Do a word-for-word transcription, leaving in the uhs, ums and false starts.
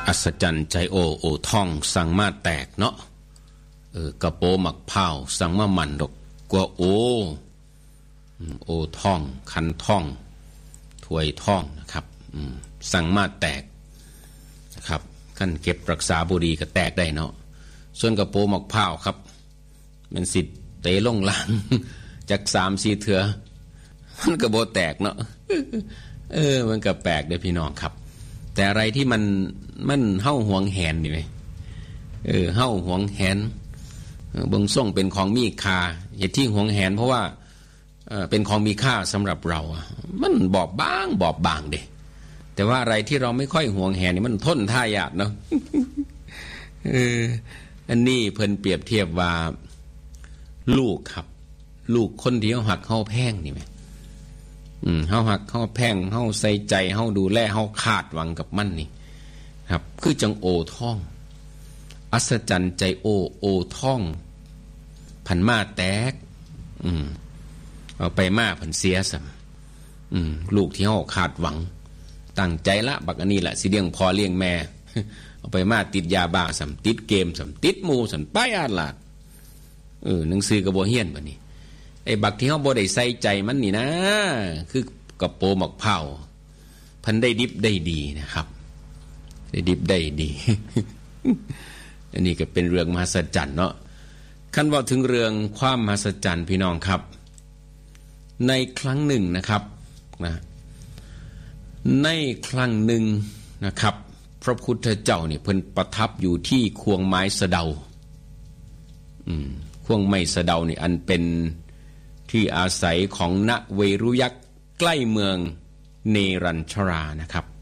อัศจรรย์ใจโอโอท่องสั่งมาแตกเนาะเออกระโปหมักเผาสั่งมาหมันดอกกว่าโอโอท่องคันท่องถวยท่องนะครับสั่งมาแตกนะครับขั้นเก็บรักษาบุรีก็แตกได้เนาะส่วนกระโปหมักเผาครับมันสิเตะลงหลังจากสามสี่เถื่อมันก็บ่แตกเนาะเออมันก็แปลกเด้อพี่น้องครับแต่อะไรที่มันมันเฮ้าหวงแหนนี่ไหมเออเฮ้าหวงแหนเบิ่งส่งเป็นของมีค่าอย่าที่หวงแหนเพราะว่าเออเป็นของมีค่าสำหรับเรามันบอบบางบอบบางเด้แต่ว่าอะไรที่เราไม่ค่อยหวงแหนนี่มันทนท่ายากเนาะเอออันนี้เพิ่นเปรียบเทียบว่าลูกครับลูกคนที่เฮาหักเฮาแพงนี่ไหมอืมเฮาหักเฮาแพงเฮาใส่ใจเฮาดูแลเฮาคาดหวังกับมันนี่ครับคือจังโอท่องอัศจรรย์ใจโอโอท่องพันมาแตกอืมเอาไปมาพันเสียซ้ำอืมลูกที่เฮาคาดหวังตั้งใจละบักอันนี้แหละสิเลี้ยงพ่อเลี้ยงแม่เอาไปมาติดยาบ้าซ้ำติดเกมซ้ำติดหมู่ซ้ำไปอาลาดเออหนังสือก็บ่เฮียนบัดนี้ไอ้บักที่เฮาบ่ได้ใส่ใจมันนี่นะคือกระโปหมักเผาพันได้ดิบได้ดีนะครับได้ดิบได้ดีอันนี้ก็เป็นเรื่องมหัศจรรย์เนาะคันว่าถึงเรื่องความมหัศจรรย์พี่น้องครับในครั้งหนึ่งนะครับนะในครั้งหนึ่งนะครับพระพุทธเจ้าเนี่ยเพิ่นประทับอยู่ที่ควงไม้สะเดาอืมควงไม้สะเดานี่อันเป็นที่อาศัยของณเวรุยักษ์ใกล้เมืองเนรัญชรานะครับ